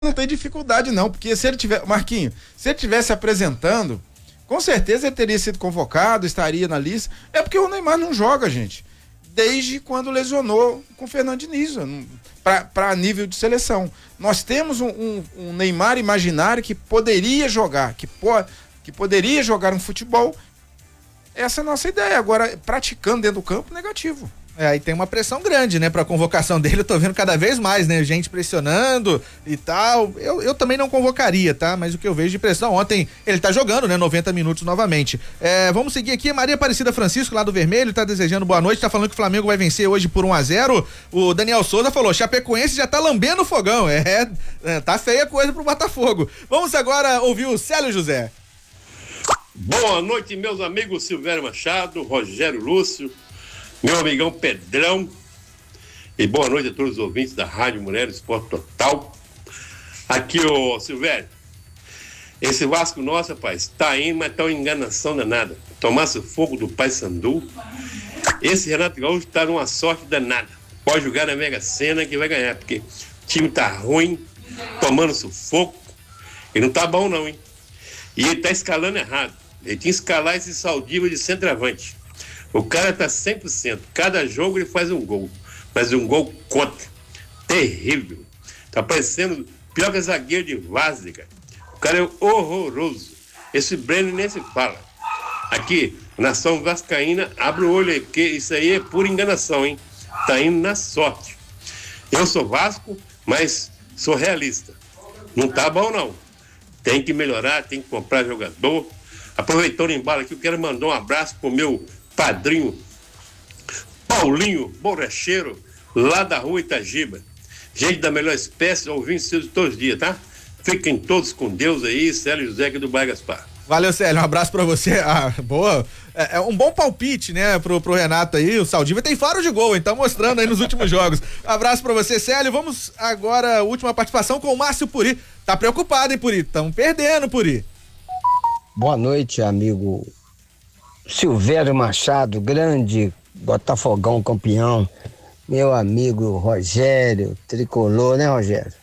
não tem dificuldade não, porque se ele tiver, Marquinho, se ele tivesse apresentando, com certeza ele teria sido convocado, estaria na lista. É porque o Neymar não joga, gente, desde quando lesionou com o Fernando Diniz, para nível de seleção. Nós temos um Neymar imaginário que poderia jogar, que poderia jogar um futebol. Essa é a nossa ideia. Agora, praticando dentro do campo, negativo. Aí tem uma pressão grande, né, pra convocação dele. Eu tô vendo cada vez mais, né, gente pressionando e tal. Eu também não convocaria, tá? Mas o que eu vejo de pressão, ontem ele tá jogando, né, 90 minutos novamente. Vamos seguir aqui, Maria Aparecida Francisco, lá do Vermelho, tá desejando boa noite, tá falando que o Flamengo vai vencer hoje por 1-0. O Daniel Souza falou, Chapecoense já tá lambendo o fogão. Tá feia a coisa pro Botafogo. Vamos agora ouvir o Célio José. Boa noite, meus amigos Silvério Machado, Rogério Lúcio, meu amigão Pedrão, e boa noite a todos os ouvintes da Rádio Mulher Esporte Total. Aqui, ô Silvério, esse Vasco nosso, rapaz, tá indo, mas tá uma enganação danada. Tomasse fogo do Paysandu. Esse Renato Gaúcho tá numa sorte danada. Pode jogar na Mega Sena que vai ganhar, porque o time tá ruim, tomando sufoco, e não tá bom não, hein? E ele tá escalando errado. Ele tinha que escalar esse Saldívar de centroavante. O cara tá 100%. Cada jogo ele faz um gol. Mas um gol contra. Terrível. Tá parecendo pior que zagueiro de Várzea, cara. O cara é horroroso. Esse Breno nem se fala. Aqui, nação vascaína, abre o olho aí, porque isso aí é pura enganação, hein? Tá indo na sorte. Eu sou Vasco, mas sou realista. Não tá bom, não. Tem que melhorar, tem que comprar jogador. Aproveitando o embalo aqui, eu quero mandar um abraço pro meu padrinho Paulinho Borracheiro, lá da rua Itagiba. Gente da melhor espécie, ouvindo vocês todos os dias, tá? Fiquem todos com Deus aí, Célio José aqui do Bairro Gaspar. Valeu, Célio, um abraço pra você. Boa. É um bom palpite, né, pro Renato aí. O Saldívar tem faro de gol, então mostrando aí nos últimos jogos. Abraço pra você, Célio. Vamos agora, última participação com o Márcio Puri. Tá preocupado, hein, Puri? Tamo perdendo, Puri. Boa noite, amigo Silvério Machado, grande Botafogão campeão. Meu amigo Rogério, tricolor, né, Rogério?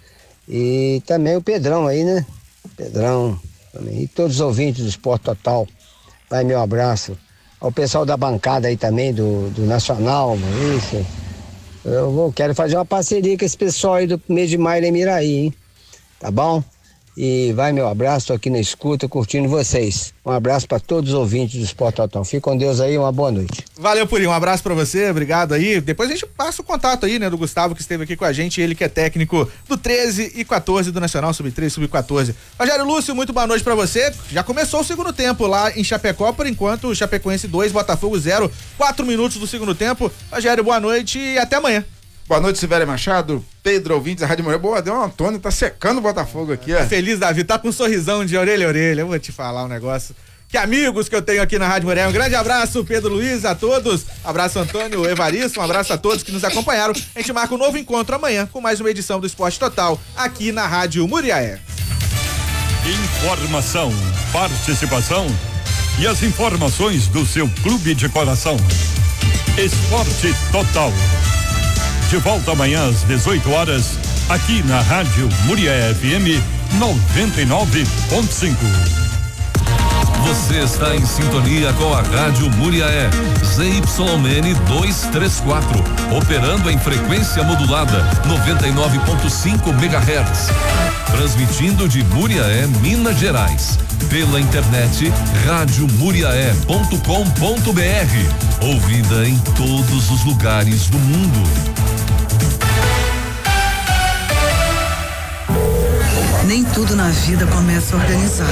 E também o Pedrão aí, né? Pedrão também. E todos os ouvintes do Esporte Total. Vai meu abraço. Ao pessoal da bancada aí também, do Nacional, isso. Quero fazer uma parceria com esse pessoal aí do mês de maio em Miraí, hein? Tá bom? E vai meu abraço, tô aqui na escuta, curtindo vocês. Um abraço para todos os ouvintes do Esporte Total. Fique com Deus aí, uma boa noite. Valeu, Purinho, um abraço para você, obrigado aí. Depois a gente passa o contato aí, né, do Gustavo, que esteve aqui com a gente, ele que é técnico do 13 e 14 do Nacional, sub-13, sub-14. Rogério Lúcio, muito boa noite para você. Já começou o segundo tempo lá em Chapecó, por enquanto, Chapecoense 2, Botafogo 0, 4 minutos do segundo tempo. Rogério, boa noite e até amanhã. Boa noite, Silvério Machado, Pedro, ouvintes da Rádio Mulher. Boa, deu um Antônio, tá secando o Botafogo aqui, ó. Tá feliz, Davi, tá com um sorrisão de orelha a orelha. Eu vou te falar um negócio. Que amigos que eu tenho aqui na Rádio Mulher. Um grande abraço, Pedro Luiz, a todos. Abraço, Antônio, Evaristo, um abraço a todos que nos acompanharam. A gente marca um novo encontro amanhã com mais uma edição do Esporte Total, aqui na Rádio Muriaé. Informação, participação e as informações do seu clube de coração. Esporte Total. De volta amanhã às 18 horas, aqui na Rádio Muriaé FM 99.5. Você está em sintonia com a Rádio Muriaé, ZYN 234, operando em frequência modulada 99.5 MHz. Transmitindo de Muriaé, Minas Gerais. Pela internet, radiomuriaé.com.br. Ouvida em todos os lugares do mundo. Nem tudo na vida começa organizado.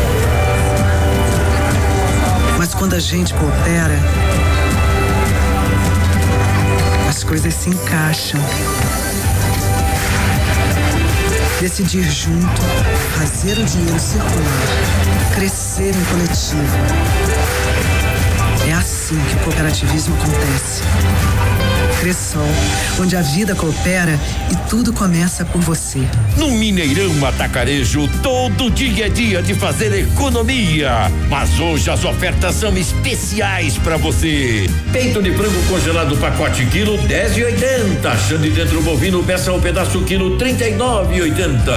Mas quando a gente coopera, as coisas se encaixam. Decidir junto, fazer o dinheiro circular, crescer em coletivo. É assim que o cooperativismo acontece. Cressol, onde a vida coopera e tudo começa por você. No Mineirão Atacarejo, todo dia é dia de fazer economia. Mas hoje as ofertas são especiais para você. Peito de frango congelado pacote quilo 10,80. Chão de dentro bovino peça um pedaço quilo 39,80.